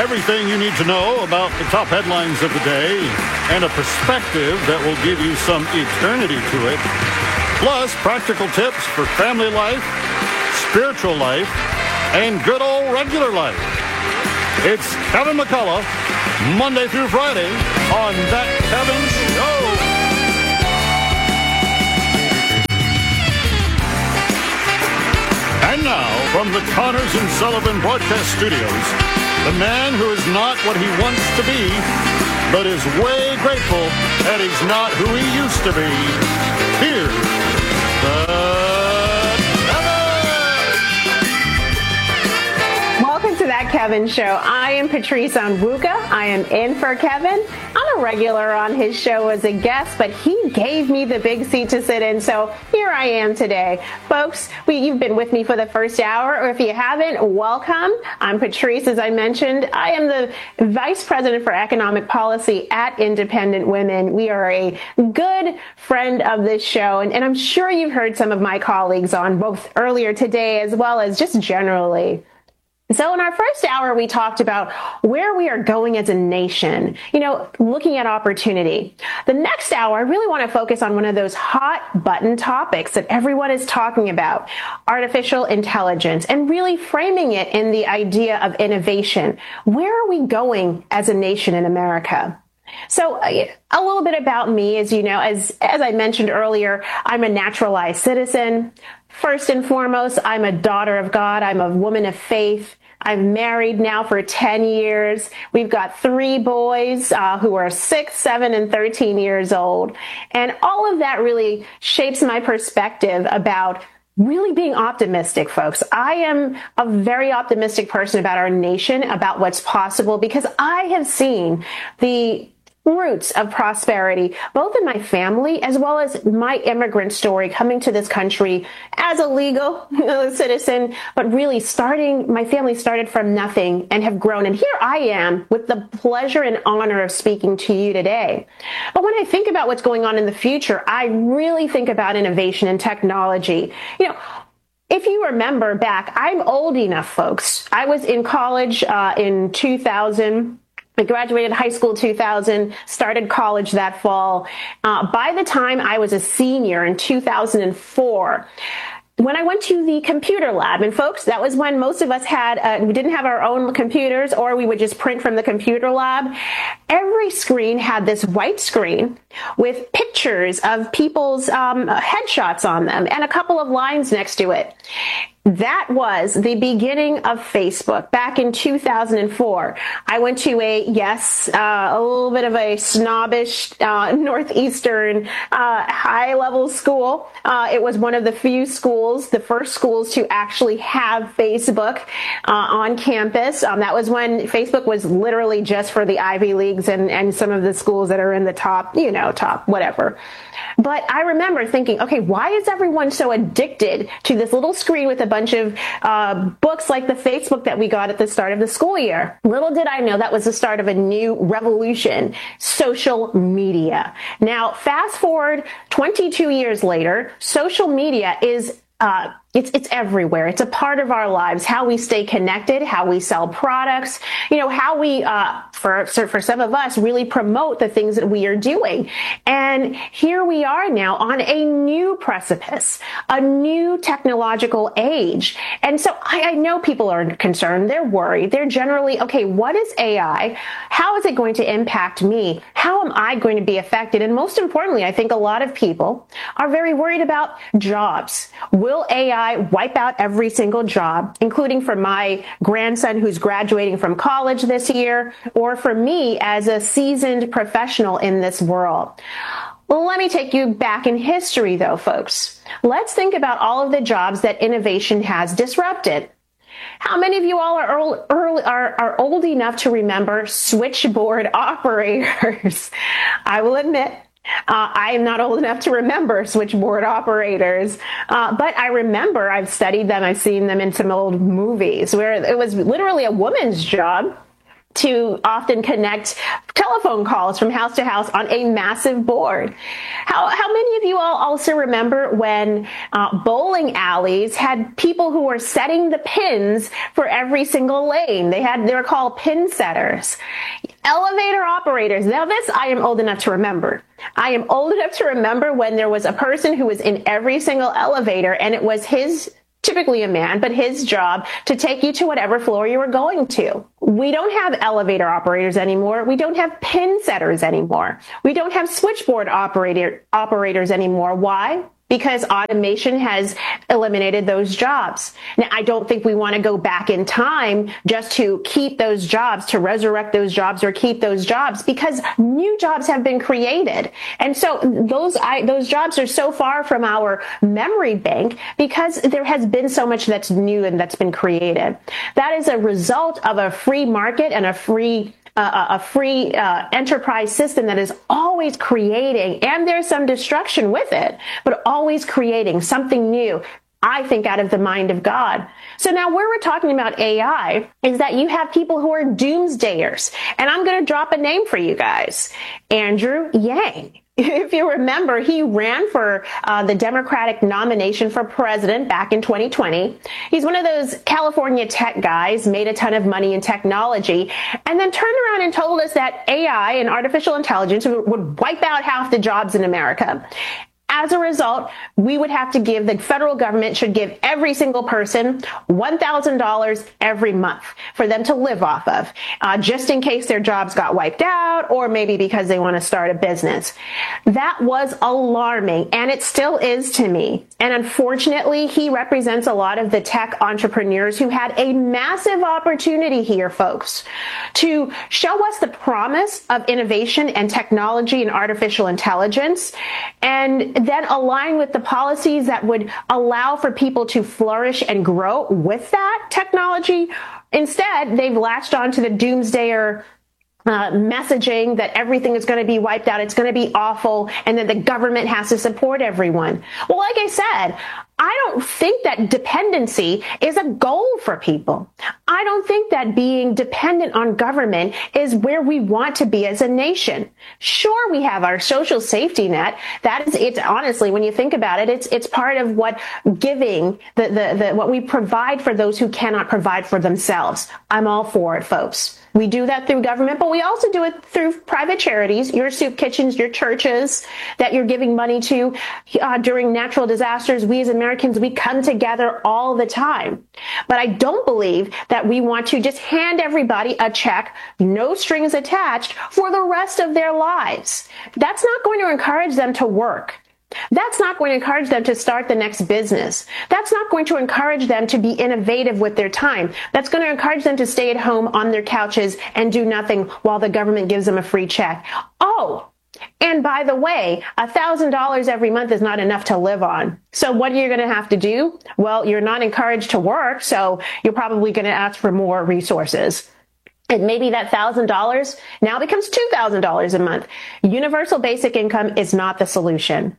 Everything you need to know about the top headlines of the day and a perspective that will give you some eternity to it. Plus, practical tips for family life, spiritual life, and good old regular life. It's Kevin McCullough, Monday through Friday on That Kevin Show. And now, from the Connors and Sullivan Broadcast Studios, the man who is not what he wants to be, but is way grateful that he's not who he used to be. Here's Welcome to That Kevin Show. I am Patrice Onwuka. I am in for Kevin. I'm a regular on his show as a guest, but he gave me the big seat to sit in, so here I am today. Folks, you've been with me for the first hour, or if you haven't, welcome. I'm Patrice, as I mentioned. I am the Vice President for Economic Policy at Independent Women. We are a good friend of this show, and I'm sure you've heard some of my colleagues on both earlier today as well as just generally. So in our first hour, we talked about where we are going as a nation, looking at opportunity. The next hour, I really want to focus on one of those hot button topics that everyone is talking about, artificial intelligence, and really framing it in the idea of innovation. Where are we going as a nation in America? So a little bit about me, as you know, as I mentioned earlier, I'm a naturalized citizen. First and foremost, I'm a daughter of God. I'm a woman of faith. I'm married now for 10 years. We've got 3 boys who are 6, 7, and 13 years old. And all of that really shapes my perspective about really being optimistic, folks. I am a very optimistic person about our nation, about what's possible, because I have seen the roots of prosperity, both in my family as well as my immigrant story coming to this country as a legal citizen, but really my family started from nothing and have grown. And here I am with the pleasure and honor of speaking to you today. But when I think about what's going on in the future, I really think about innovation and technology. If you remember back, I'm old enough, folks. I was in college in 2000. I graduated high school 2000, started college that fall. By the time I was a senior in 2004, when I went to the computer lab, and folks, that was when most of us we didn't have our own computers, or we would just print from the computer lab. Every screen had this white screen with pictures of people's headshots on them and a couple of lines next to it. That was the beginning of Facebook back in 2004. I went to a little bit of a snobbish Northeastern high-level school. It was one of the few schools, the first schools to actually have Facebook on campus. That was when Facebook was literally just for the Ivy Leagues and some of the schools that are in the top whatever. But I remember thinking, okay, why is everyone so addicted to this little screen with a bunch of books like the Facebook that we got at the start of the school year? Little did I know that was the start of a new revolution, social media. Now, fast forward 22 years later, social media is it's everywhere. It's a part of our lives, how we stay connected, how we sell products, how we, for some of us, really promote the things that we are doing. And here we are now on a new precipice, a new technological age. And so I know people are concerned. They're worried. They're generally, okay, what is AI? How is it going to impact me? How am I going to be affected? And most importantly, I think a lot of people are very worried about jobs. Will AI wipe out every single job, including for my grandson who's graduating from college this year, or for me as a seasoned professional in this world? Well, let me take you back in history, though, folks. Let's think about all of the jobs that innovation has disrupted. How many of you all are old enough to remember switchboard operators? I will admit, I am not old enough to remember switchboard operators, but I remember I've studied them. I've seen them in some old movies where it was literally a woman's job to often connect telephone calls from house to house on a massive board. How many of you all also remember when bowling alleys had people who were setting the pins for every single lane? They were called pin setters. Elevator operators. Now this I am old enough to remember. I am old enough to remember when there was a person who was in every single elevator, and it was typically a man, but his job to take you to whatever floor you were going to. We don't have elevator operators anymore. We don't have pin setters anymore. We don't have switchboard operators anymore. Why? Because automation has eliminated those jobs. Now, I don't think we want to go back in time just to keep those jobs, to resurrect those jobs or keep those jobs, because new jobs have been created. And so those jobs are so far from our memory bank because there has been so much that's new and that's been created. That is a result of a free market and a free enterprise system that is always creating, and there's some destruction with it, but always creating something new, I think, out of the mind of God. So now where we're talking about AI is that you have people who are doomsdayers, and I'm going to drop a name for you guys. Andrew Yang. If you remember, he ran for the Democratic nomination for president back in 2020. He's one of those California tech guys, made a ton of money in technology, and then turned around and told us that AI and artificial intelligence would wipe out half the jobs in America. As a result, we would have to the federal government should give every single person $1,000 every month for them to live off of, just in case their jobs got wiped out, or maybe because they want to start a business. That was alarming, and it still is to me. And unfortunately, he represents a lot of the tech entrepreneurs who had a massive opportunity here, folks, to show us the promise of innovation and technology and artificial intelligence, and then align with the policies that would allow for people to flourish and grow with that technology. Instead, they've latched on to the doomsdayer messaging that everything is going to be wiped out, it's going to be awful, and that the government has to support everyone. Well, like I said, I don't think that dependency is a goal for people. I don't think that being dependent on government is where we want to be as a nation. Sure, we have our social safety net. It's honestly, when you think about it, it's part of what giving, what we provide for those who cannot provide for themselves. I'm all for it, folks. We do that through government, but we also do it through private charities, your soup kitchens, your churches that you're giving money to. During natural disasters, we as Americans, we come together all the time. But I don't believe that we want to just hand everybody a check, no strings attached, for the rest of their lives. That's not going to encourage them to work. That's not going to encourage them to start the next business. That's not going to encourage them to be innovative with their time. That's going to encourage them to stay at home on their couches and do nothing while the government gives them a free check. Oh, and by the way, $1,000 every month is not enough to live on. So what are you going to have to do? Well, you're not encouraged to work, so you're probably going to ask for more resources. And maybe that $1,000 now becomes $2,000 a month. Universal basic income is not the solution.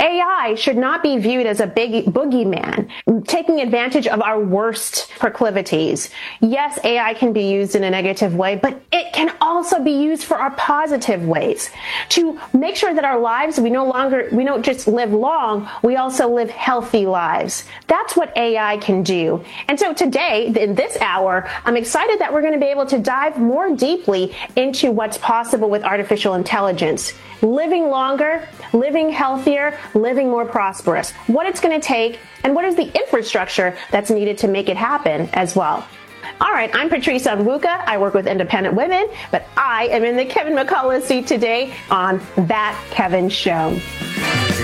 AI should not be viewed as a big boogeyman, taking advantage of our worst proclivities. Yes, AI can be used in a negative way, but it can also be used for our positive ways to make sure that our lives, we don't just live long, we also live healthy lives. That's what AI can do. And so today, in this hour, I'm excited that we're going to be able to dive more deeply into what's possible with artificial intelligence. Living longer, living healthier, living more prosperous. What it's going to take, and what is the infrastructure that's needed to make it happen as well. All right, I'm Patrice Onwuka. I work with independent women, but I am in the Kevin McCullough seat today on That Kevin Show.